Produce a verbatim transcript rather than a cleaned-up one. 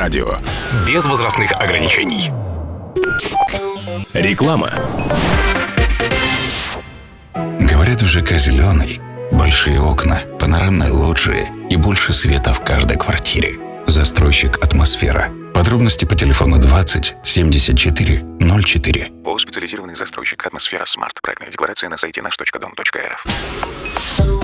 радио. Без возрастных ограничений. Реклама. Говорят, в ЖК «Зеленый» большие окна, панорамные лоджии и больше света в каждой квартире. Застройщик «Атмосфера». Подробности по телефону двадцать семьдесят четыре ноль четыре. ООО «Специализированный застройщик «Атмосфера Смарт». Проектная декларация на сайте наш точка дом точка эр эф.